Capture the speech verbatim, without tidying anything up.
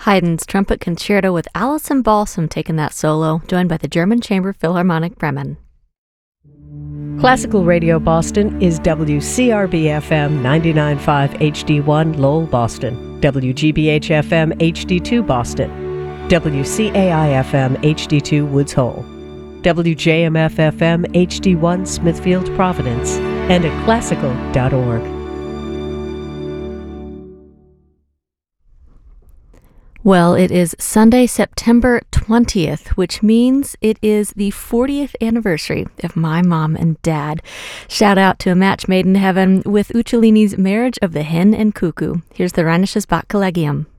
Haydn's Trumpet Concerto with Alison Balsam taking that solo, joined by the German Chamber Philharmonic Bremen. Classical Radio Boston is W C R B F M ninety-nine point five H D one Lowell, Boston, W G B H F M H D two Boston, W C A I F M H D two Woods Hole, W J M F F M H D one Smithfield, Providence, and at classical dot org. Well, it is Sunday, September twentieth, which means it is the fortieth anniversary of my mom and dad. Shout out to A Match Made in Heaven with Uccellini's Marriage of the Hen and Cuckoo. Here's the Rheinisches Bachkollegium.